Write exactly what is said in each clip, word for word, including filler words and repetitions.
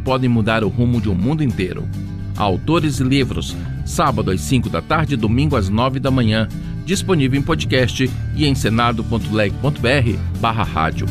podem mudar o rumo de um mundo inteiro. Autores e Livros, sábado às cinco da tarde e domingo às nove da manhã, disponível em podcast e em senado ponto leg ponto br barra rádio.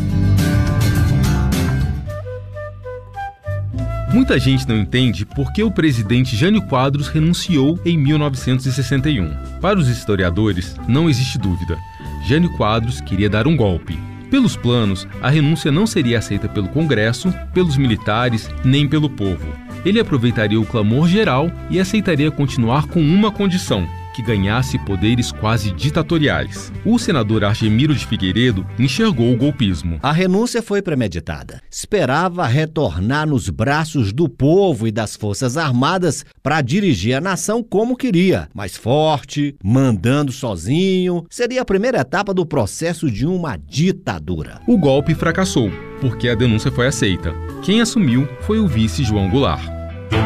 Muita gente não entende por que o presidente Jânio Quadros renunciou em mil novecentos e sessenta e um. Para os historiadores, não existe dúvida. Jânio Quadros queria dar um golpe. Pelos planos, a renúncia não seria aceita pelo Congresso, pelos militares, nem pelo povo. Ele aproveitaria o clamor geral e aceitaria continuar com uma condição: que ganhasse poderes quase ditatoriais. O senador Argemiro de Figueiredo enxergou o golpismo. A renúncia foi premeditada. Esperava retornar nos braços do povo e das Forças Armadas para dirigir a nação como queria, mais forte, mandando sozinho. Seria a primeira etapa do processo de uma ditadura. O golpe fracassou, porque a denúncia foi aceita. Quem assumiu foi o vice João Goulart.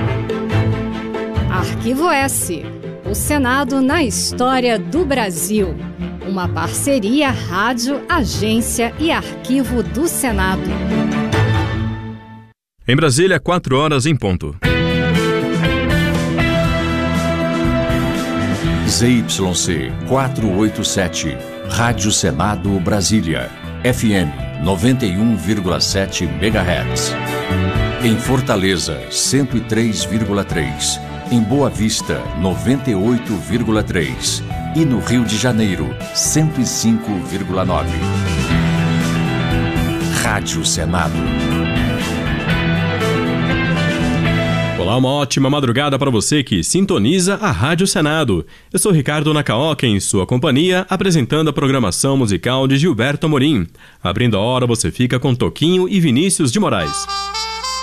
Arquivo S. O Senado na história do Brasil. Uma parceria Rádio, Agência e Arquivo do Senado. Em Brasília, quatro horas em ponto. Z Y C quatrocentos e oitenta e sete, Rádio Senado Brasília, F M noventa e um vírgula sete megahertz. Em Fortaleza, cento e três vírgula três. Em Boa Vista, noventa e oito vírgula três. E no Rio de Janeiro, cento e cinco vírgula nove. Rádio Senado. Olá, uma ótima madrugada para você que sintoniza a Rádio Senado. Eu sou Ricardo Nakaoka, em sua companhia, apresentando a programação musical de Gilberto Amorim. Abrindo a hora, você fica com Toquinho e Vinícius de Moraes.